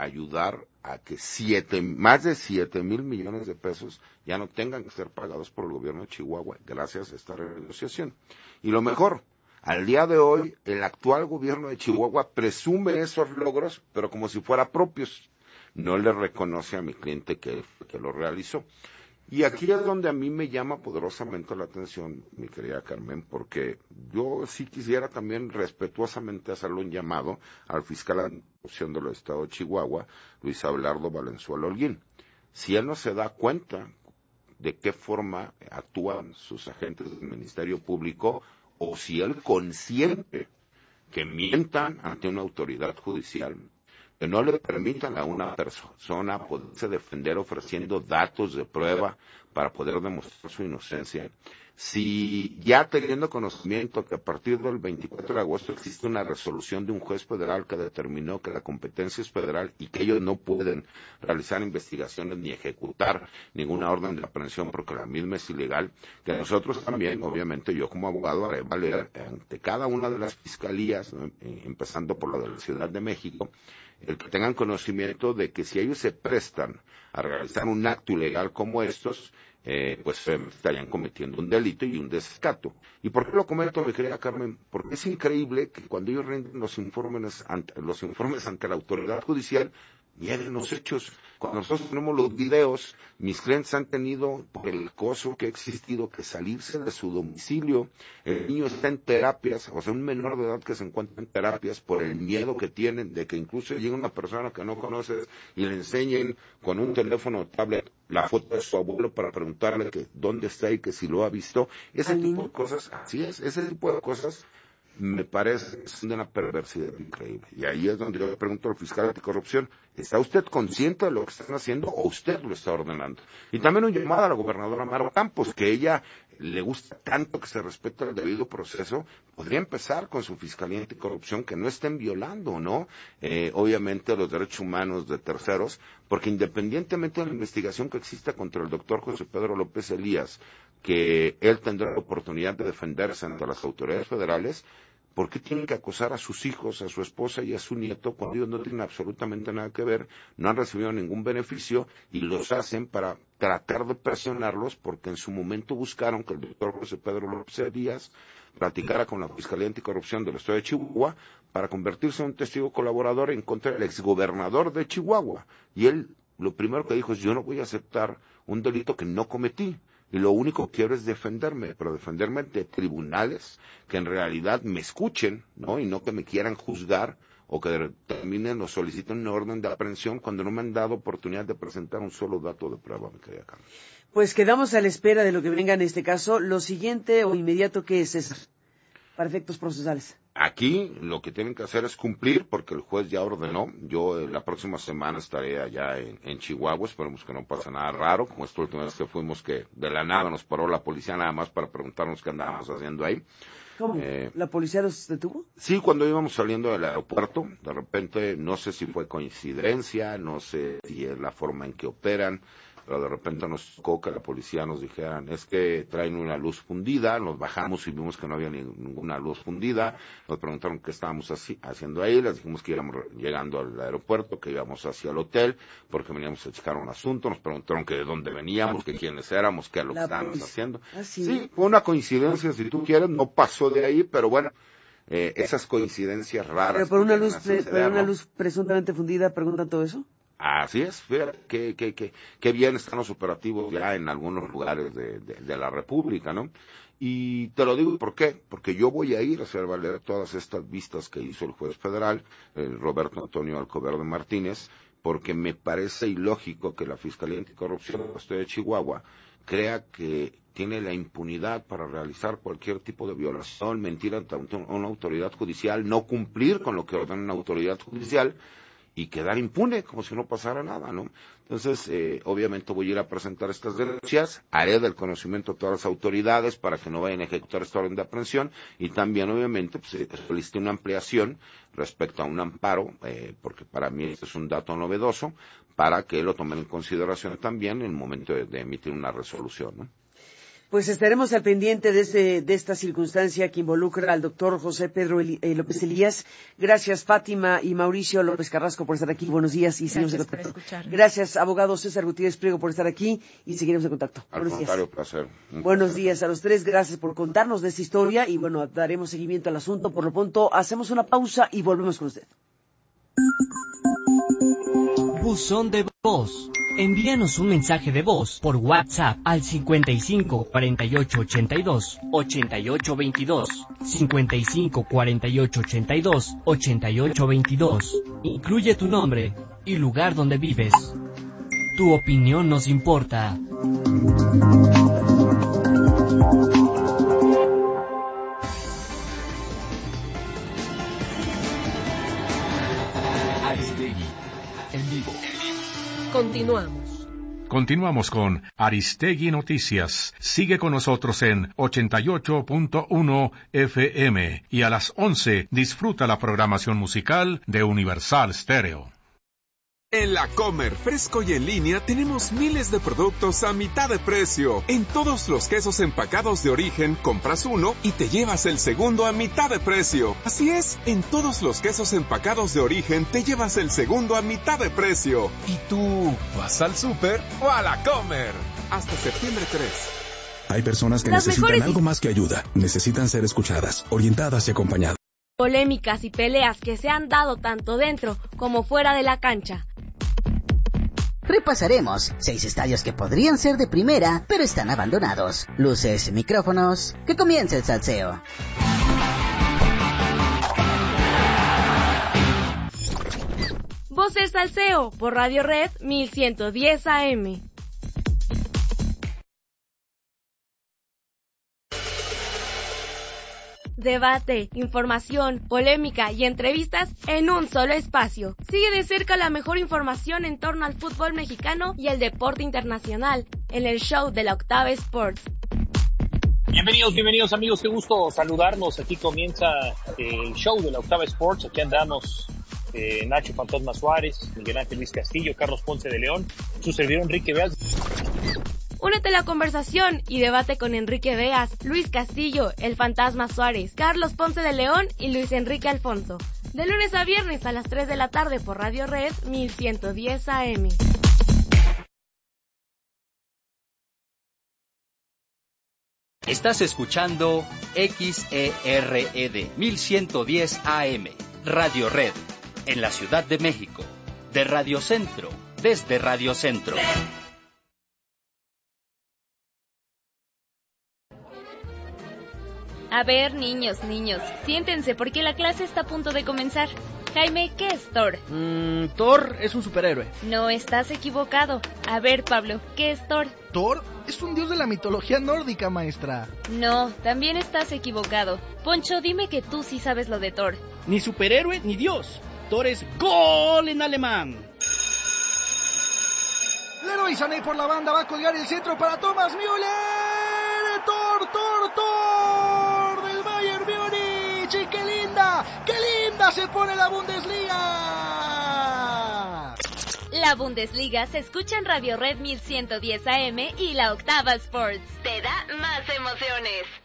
ayudar a que más de 7,000 millones de pesos ya no tengan que ser pagados por el gobierno de Chihuahua gracias a esta renegociación. Y lo mejor, al día de hoy, el actual gobierno de Chihuahua presume esos logros, pero como si fuera propios. No le reconoce a mi cliente que lo realizó. Y aquí es donde a mí me llama poderosamente la atención, mi querida Carmen, porque yo sí quisiera también respetuosamente hacerle un llamado al fiscal anticorrupción del Estado de Chihuahua, Luis Abelardo Valenzuela Holguín. Si él no se da cuenta de qué forma actúan sus agentes del Ministerio Público, o si él consiente que mientan ante una autoridad judicial, que no le permitan a una persona poderse defender ofreciendo datos de prueba para poder demostrar su inocencia. Si ya teniendo conocimiento que a partir del 24 de agosto existe una resolución de un juez federal que determinó que la competencia es federal y que ellos no pueden realizar investigaciones ni ejecutar ninguna orden de aprehensión porque la misma es ilegal, que nosotros también, obviamente yo como abogado haré valer ante cada una de las fiscalías, ¿no? Empezando por la de la Ciudad de México, el que tengan conocimiento de que si ellos se prestan a realizar un acto ilegal como estos, pues estarían cometiendo un delito y un desacato. ¿Y por qué lo comento, mi querida Carmen? Porque es increíble que cuando ellos rinden los informes ante la autoridad judicial, nieguen los hechos. Cuando nosotros tenemos los videos, mis clientes han tenido, por el acoso que ha existido, que salirse de su domicilio. El niño está en terapias, o sea, un menor de edad que se encuentra en terapias por el miedo que tienen de que incluso llegue una persona que no conoces y le enseñen con un teléfono o tablet la foto de su abuelo para preguntarle que dónde está y que si lo ha visto. Ese tipo de cosas, así es, ese tipo de cosas me parece que es de una perversidad increíble. Y ahí es donde yo le pregunto al fiscal anticorrupción, ¿está usted consciente de lo que están haciendo o usted lo está ordenando? Y también un llamado a la gobernadora Mara Campos, que ella le gusta tanto que se respete el debido proceso, podría empezar con su fiscalía anticorrupción, que no estén violando, ¿no? Obviamente los derechos humanos de terceros, porque independientemente de la investigación que exista contra el doctor José Pedro López Elías, que él tendrá la oportunidad de defenderse ante las autoridades federales, ¿por qué tienen que acosar a sus hijos, a su esposa y a su nieto cuando ellos no tienen absolutamente nada que ver, no han recibido ningún beneficio y los hacen para tratar de presionarlos porque en su momento buscaron que el doctor José Pedro López Díaz platicara con la Fiscalía Anticorrupción del Estado de Chihuahua para convertirse en un testigo colaborador en contra del exgobernador de Chihuahua? Y él lo primero que dijo es, yo no voy a aceptar un delito que no cometí. Y lo único que quiero es defenderme, pero defenderme de tribunales que en realidad me escuchen, ¿no? Y no que me quieran juzgar o que determinen o soliciten una orden de aprehensión cuando no me han dado oportunidad de presentar un solo dato de prueba, mi querida Carmen. Pues quedamos a la espera de lo que venga en este caso. Lo siguiente o inmediato, ¿qué es, César? Para efectos procesales. Aquí lo que tienen que hacer es cumplir, porque el juez ya ordenó. Yo la próxima semana estaré allá en Chihuahua, esperemos que no pase nada raro, como esta última vez que fuimos, que de la nada nos paró la policía nada más para preguntarnos qué andábamos haciendo ahí. ¿Cómo? ¿La policía los detuvo? Sí, cuando íbamos saliendo del aeropuerto, de repente, no sé si fue coincidencia, no sé si es la forma en que operan, pero de repente nos tocó que la policía nos dijeran, es que traen una luz fundida, nos bajamos y vimos que no había ninguna luz fundida, nos preguntaron qué estábamos haciendo ahí, les dijimos que íbamos llegando al aeropuerto, que íbamos hacia el hotel, porque veníamos a checar un asunto, nos preguntaron que de dónde veníamos, que quiénes éramos, qué es lo que estábamos haciendo. Sí, fue una coincidencia, si tú quieres, no pasó de ahí, pero bueno, esas coincidencias raras. Pero por una luz presuntamente fundida, ¿preguntan todo eso? Así es, fíjate qué bien están los operativos ya en algunos lugares de la República, ¿no? Y te lo digo, ¿por qué? Porque yo voy a ir a hacer valer todas estas vistas que hizo el juez federal, Roberto Antonio Alcoverde Martínez, porque me parece ilógico que la Fiscalía Anticorrupción del Estado de Chihuahua crea que tiene la impunidad para realizar cualquier tipo de violación, mentir ante una autoridad judicial, no cumplir con lo que ordena una autoridad judicial, y quedar impune como si no pasara nada, ¿no? Entonces, obviamente voy a ir a presentar estas denuncias, haré del conocimiento a todas las autoridades para que no vayan a ejecutar esta orden de aprehensión y también, obviamente, pues, solicité una ampliación respecto a un amparo, porque para mí este es un dato novedoso, para que lo tomen en consideración también en el momento de emitir una resolución, ¿no? Pues estaremos al pendiente de esta circunstancia que involucra al doctor José Pedro López Elías. Gracias, Fátima y Mauricio López Carrasco, por estar aquí. Buenos días y seguimos en contacto. Gracias, abogado César Gutiérrez Priego, por estar aquí y seguiremos en contacto. Al contrario, placer. Buenos días a los tres. Gracias por contarnos de esta historia y bueno, daremos seguimiento al asunto. Por lo pronto, hacemos una pausa y volvemos con usted. Buzón de voz. Envíanos un mensaje de voz por WhatsApp al 55 48 82 88 22, 55 48 82 88 22. Incluye tu nombre y lugar donde vives. Tu opinión nos importa. Aristegui, en vivo. Continuamos con Aristegui Noticias. Sigue con nosotros en 88.1 FM y a las 11 disfruta la programación musical de Universal Stereo. En La Comer, fresco y en línea, tenemos miles de productos a mitad de precio. En todos los quesos empacados de origen, compras uno y te llevas el segundo a mitad de precio. Así es, en todos los quesos empacados de origen, te llevas el segundo a mitad de precio. ¿Y tú, vas al súper o a La Comer? Hasta septiembre 3. Hay personas que necesitan algo más que ayuda. Necesitan ser escuchadas, orientadas y acompañadas. Polémicas y peleas que se han dado tanto dentro como fuera de la cancha. Repasaremos 6 estadios que podrían ser de primera, pero están abandonados. Luces, micrófonos, que comience el salseo. Voz del Salseo por Radio Red 1110 AM. Debate, información, polémica y entrevistas en un solo espacio. Sigue de cerca la mejor información en torno al fútbol mexicano y el deporte internacional en el show de la Octava Sports. Bienvenidos amigos, qué gusto saludarnos. Aquí comienza el show de la Octava Sports. Aquí andamos Nacho Fantasma Suárez, Miguel Ángel Luis Castillo, Carlos Ponce de León, su servidor Enrique Beas. Únete a la conversación y debate con Enrique Beas, Luis Castillo, el Fantasma Suárez, Carlos Ponce de León y Luis Enrique Alfonso. De lunes a viernes a las 3 de la tarde por Radio Red 1110 AM. Estás escuchando XERED 1110 AM, Radio Red, en la Ciudad de México, de Radio Centro, desde Radio Centro. A ver, niños, siéntense porque la clase está a punto de comenzar. Jaime, ¿qué es Thor? Thor es un superhéroe. No, estás equivocado. A ver, Pablo, ¿qué es Thor? Thor es un dios de la mitología nórdica, maestra. No, también estás equivocado. Poncho, dime que tú sí sabes lo de Thor. Ni superhéroe ni dios. Thor es gol en alemán. Leroy Sané por la banda va a colgar el centro para Thomas Müller. Thor del Bayern Múnich. Y qué linda se pone la Bundesliga. La Bundesliga se escucha en Radio Red 1110 AM y la Octava Sports. Te da más emociones.